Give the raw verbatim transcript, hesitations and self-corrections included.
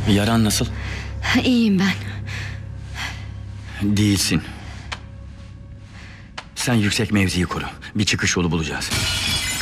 Yaran nasıl? İyiyim ben. Değilsin. Sen yüksek mevziyi koru. Bir çıkış yolu bulacağız.